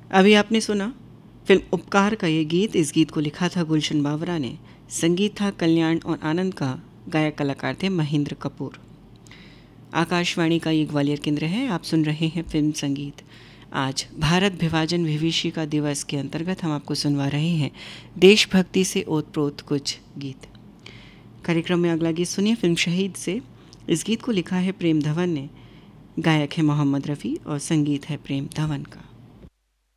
अभी आपने सुना फिल्म उपकार का ये गीत। इस गीत को लिखा था गुलशन बावरा ने, संगीत था कल्याण और आनंद का, गायक कलाकार थे महेंद्र कपूर। आकाशवाणी का ये ग्वालियर केंद्र है, आप सुन रहे हैं फिल्म संगीत। आज भारत विभाजन विभीषिका दिवस के अंतर्गत हम आपको सुनवा रहे हैं देशभक्ति से ओतप्रोत कुछ गीत। कार्यक्रम में अगला गीत सुनिए फिल्म शहीद से। इस गीत को लिखा है प्रेम धवन ने, गायक है मोहम्मद रफ़ी और संगीत है प्रेम धवन का।